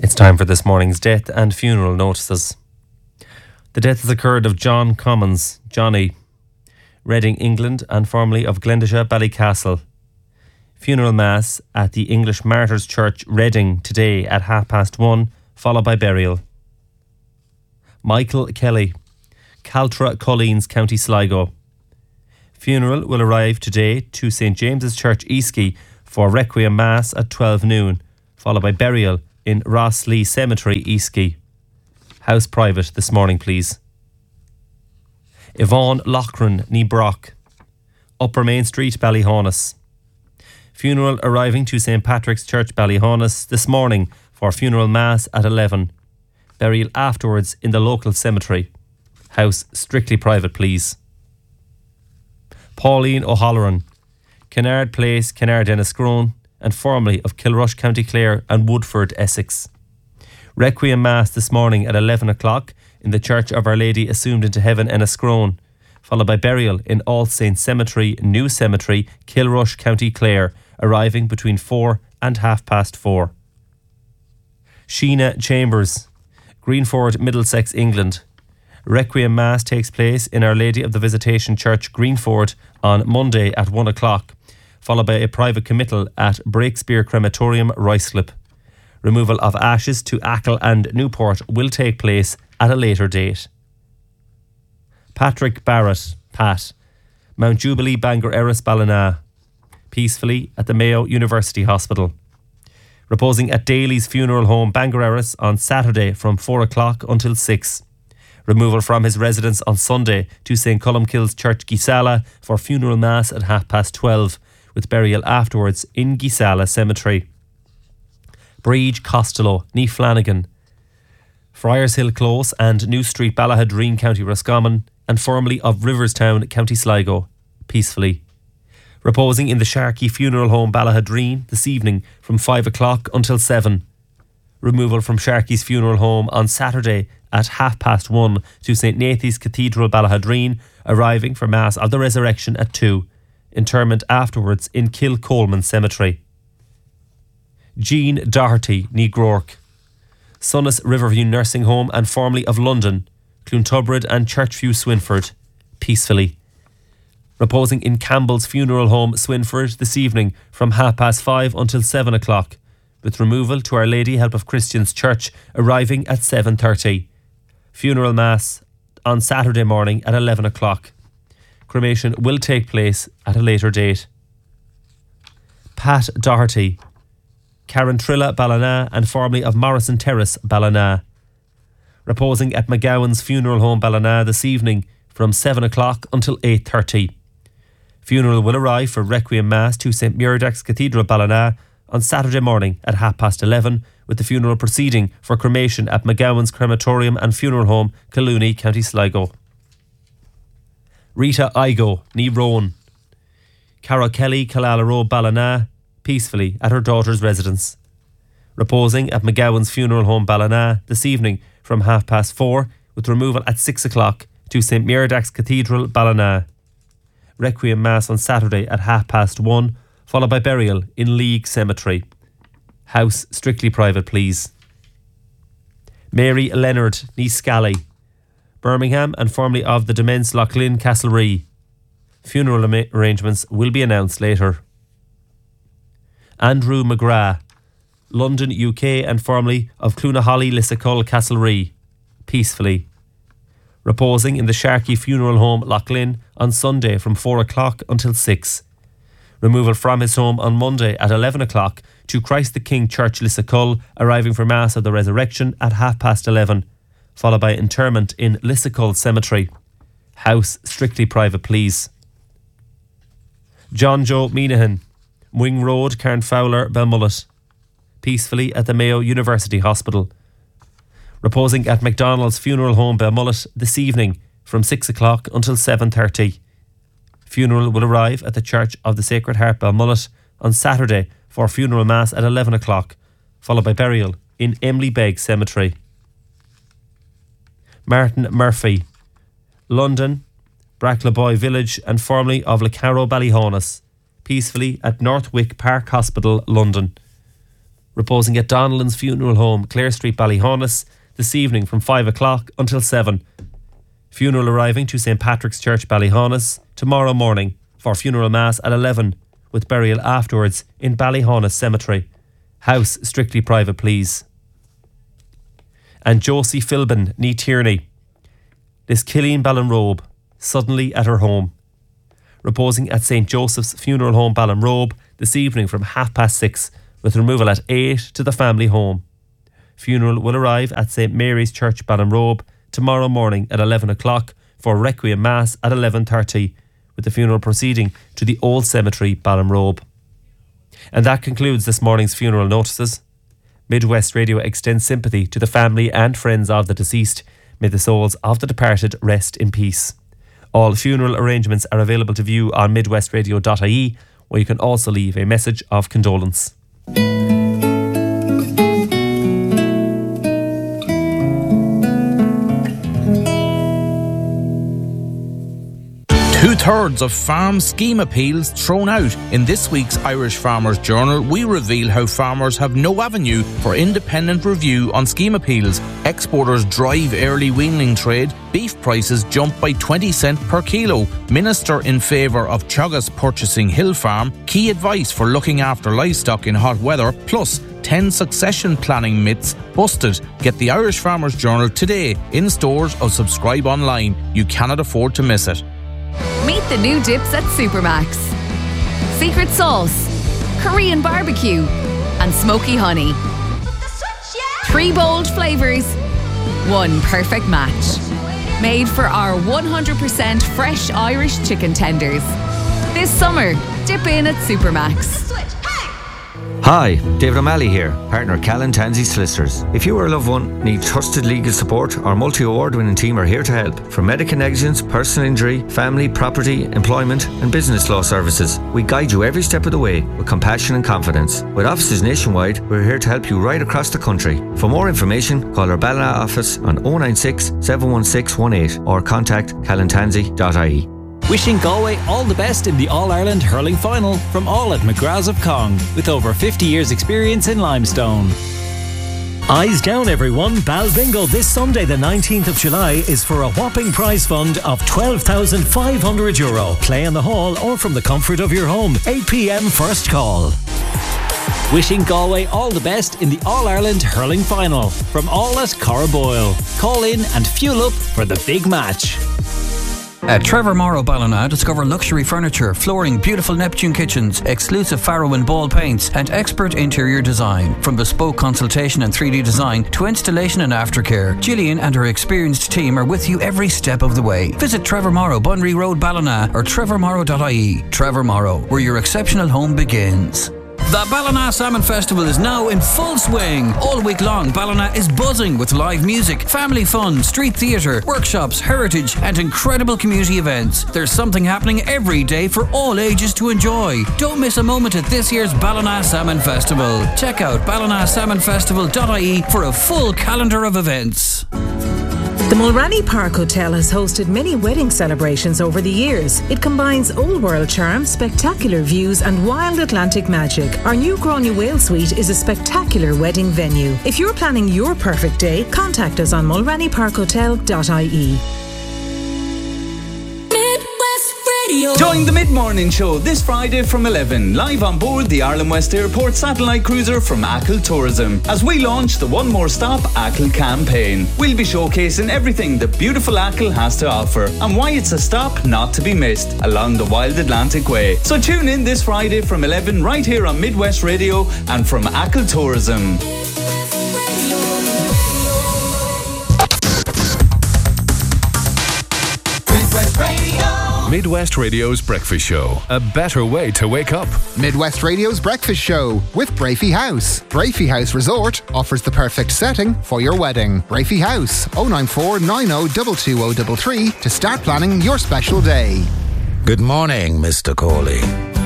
It's time for this morning's death and funeral notices. The death has occurred of John Commons, Johnny, Reading, England, and formerly of Glendisha, Ballycastle. Funeral Mass at the English Martyrs Church, Reading, today at 1:30, followed by burial. Michael Kelly, Caltra, Colleens, County Sligo. Funeral will arrive today to St James's Church, Easky, for Requiem Mass at 12 noon, followed by burial in Rosslea Cemetery, Easky. House private this morning, please. Yvonne Loughran, ní Brock, Upper Main Street, Ballyhaunis. Funeral arriving to St Patrick's Church, Ballyhaunis this morning for funeral mass at 11. Burial afterwards in the local cemetery. House strictly private, please. Pauline O'Halloran, Kennard Place, Kennard Enniscrone, and formerly of Kilrush, County Clare, and Woodford, Essex. Requiem Mass this morning at 11 o'clock in the Church of Our Lady Assumed into Heaven, Enniscrone, followed by burial in All Saints Cemetery, New Cemetery, Kilrush, County Clare, arriving between 4 and 4:30. Sheena Chambers, Greenford, Middlesex, England. Requiem Mass takes place in Our Lady of the Visitation Church, Greenford, on Monday at 1 o'clock, followed by a private committal at Breakspear Crematorium, Ruislip. Removal of ashes to Achill and Newport will take place at a later date. Patrick Barrett, Pat, Mount Jubilee, Bangor Erris, Ballina, peacefully at the Mayo University Hospital. Reposing at Daly's Funeral Home, Bangor Erris, on Saturday from 4 o'clock until 6. Removal from his residence on Sunday to St Columkille's Church, Gisala, for funeral mass at 12:30, with burial afterwards in Gisala Cemetery. Breege Costello, ní Flanagan, Friars Hill Close and New Street, Ballahadreen, County Roscommon, and formerly of Riverstown, County Sligo, peacefully. Reposing in the Sharkey Funeral Home, Ballahadreen, this evening from 5 o'clock until 7. Removal from Sharkey's Funeral Home on Saturday at 1:30 to St Nathan's Cathedral, Ballahadreen, arriving for Mass of the Resurrection at 2. Interment afterwards in Kilcolman Cemetery. Jean Doherty, ní Groark, Sunnis Riverview Nursing Home and formerly of London, Cloontubrid and Churchview, Swinford, peacefully. Reposing in Campbell's Funeral Home, Swinford, this evening from 5:30 until 7 o'clock, with removal to Our Lady Help of Christians Church, arriving at 7:30. Funeral Mass on Saturday morning at 11 o'clock. Cremation will take place at a later date. Pat Doherty, Carantrilla, Ballina, and formerly of Morrison Terrace, Ballina. Reposing at McGowan's Funeral Home, Ballina, this evening from 7 o'clock until 8:30. Funeral will arrive for Requiem Mass to St Muiredagh's Cathedral, Ballina, on Saturday morning at 11:30, with the funeral proceeding for cremation at McGowan's Crematorium and Funeral Home, Collooney, County Sligo. Rita Igo, ní Rowan, Cara Kelly, Killala Road, Ballina, peacefully at her daughter's residence. Reposing at McGowan's Funeral Home, Ballina, this evening from 4:30, with removal at 6 o'clock to St Muiredagh's Cathedral, Ballina. Requiem Mass on Saturday at 1:30, followed by burial in League Cemetery. House strictly private, please. Mary Leonard, ní Scally, Birmingham and formerly of the Demesne Loughlin, Castlerea. Funeral arrangements will be announced later. Andrew McGrath, London, UK, and formerly of Cloonaholly, Lissacull, Castlerea, peacefully. Reposing in the Sharkey Funeral Home, Loughlin, on Sunday from 4 o'clock until 6. Removal from his home on Monday at 11 o'clock to Christ the King Church, Lissacull, arriving for Mass of the Resurrection at 11:30, followed by interment in Lissacull Cemetery. House strictly private, please. John Joe Minahan, Wing Road, Carnfowler, Belmullet, peacefully at the Mayo University Hospital. Reposing at McDonald's Funeral Home, Belmullet, this evening from 6 o'clock until 7:30. Funeral will arrive at the Church of the Sacred Heart, Belmullet, on Saturday for funeral mass at 11 o'clock, followed by burial in Emily Begg Cemetery. Martin Murphy, London, Bracklaboy Village and formerly of Lecarrow, Ballyhaunis, peacefully at Northwick Park Hospital, London. reposing at Donnellan's Funeral Home, Clare Street, Ballyhonus, this evening from 5 o'clock until 7. Funeral arriving to St Patrick's Church, Ballyhonus, tomorrow morning for funeral mass at 11, with burial afterwards in Ballyhonus Cemetery. House strictly private, please. And Josie Philbin, ní Tierney. This Killeen Ballinrobe, suddenly at her home. Reposing at St Joseph's Funeral Home, Ballinrobe, this evening from 6:30, with removal at 8 to the family home. Funeral will arrive at St Mary's Church, Ballinrobe, tomorrow morning at 11 o'clock for Requiem Mass at 11:30, with the funeral proceeding to the Old Cemetery, Ballinrobe. And that concludes this morning's funeral notices. Midwest Radio extends sympathy to the family and friends of the deceased. May the souls of the departed rest in peace. All funeral arrangements are available to view on midwestradio.ie, where you can also leave a message of condolence. Two-thirds of farm scheme appeals thrown out. In this week's Irish Farmers Journal, we reveal how farmers have no avenue for independent review on scheme appeals. Exporters drive early weaning trade. Beef prices jump by 20 cents per kilo. Minister in favour of Teagasc purchasing Hill Farm. Key advice for looking after livestock in hot weather. Plus 10 succession planning myths busted. Get the Irish Farmers Journal today in stores or subscribe online. You cannot afford to miss it. Meet the new dips at Supermax. Secret sauce, Korean barbecue, and smoky honey. 3 bold flavours, 1 perfect match. Made for our 100% fresh Irish chicken tenders. This summer, dip in at Supermax. Hi, David O'Malley here, partner Callan Tansey Solicitors. If you or a loved one need trusted legal support, our multi-award winning team are here to help. From medical negligence, personal injury, family, property, employment and business law services, we guide you every step of the way with compassion and confidence. With offices nationwide, we're here to help you right across the country. For more information, call our Ballina office on 096 716 18 or contact callantansey.ie. Wishing Galway all the best in the All-Ireland Hurling Final from all at McGrath's of Cong, with over 50 years experience in limestone. Eyes down everyone, Bal Bingo this Sunday the 19th of July is for a whopping prize fund of €12,500. Play in the hall or from the comfort of your home. 8 p.m. first call. Wishing Galway all the best in the All-Ireland Hurling Final from all at Corraboyle. Call in and fuel up for the big match. At Trevor Morrow Ballina, discover luxury furniture, flooring, beautiful Neptune kitchens, exclusive Farrow and Ball paints, and expert interior design. From bespoke consultation and 3D design to installation and aftercare, Gillian and her experienced team are with you every step of the way. Visit Trevor Morrow, Bunry Road, Ballina, or trevormorrow.ie. Trevor Morrow, where your exceptional home begins. The Ballina Salmon Festival is now in full swing. All week long, Ballina is buzzing with live music, family fun, street theatre, workshops, heritage and incredible community events. There's something happening every day for all ages to enjoy. Don't miss a moment at this year's Ballina Salmon Festival. Check out ballinasalmonfestival.ie for a full calendar of events. The Mulranny Park Hotel has hosted many wedding celebrations over the years. It combines old world charm, spectacular views and wild Atlantic magic. Our new Grania Whale Suite is a spectacular wedding venue. If you're planning your perfect day, contact us on mulrannyparkhotel.ie. Join the Mid-Morning Show this Friday from 11, live on board the Ireland West Airport satellite cruiser from Achill Tourism, as we launch the One More Stop Achill campaign. We'll be showcasing everything the beautiful Achill has to offer and why it's a stop not to be missed along the Wild Atlantic Way. So tune in this Friday from 11 right here on Midwest Radio and from Achill Tourism. Midwest Radio's Breakfast Show. A better way to wake up. Midwest Radio's Breakfast Show with Brafey House. Brafey House Resort offers the perfect setting for your wedding. Brafey House, 094 90 22033 to start planning your special day. Good morning, Mr. Cawley.